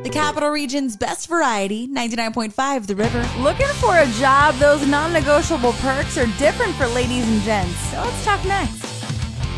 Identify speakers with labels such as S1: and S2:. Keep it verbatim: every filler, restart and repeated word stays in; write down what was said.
S1: The Capital Region's best variety, ninety-nine point five The River.
S2: Looking for a job? Those non-negotiable perks are different for ladies and gents. So let's talk next.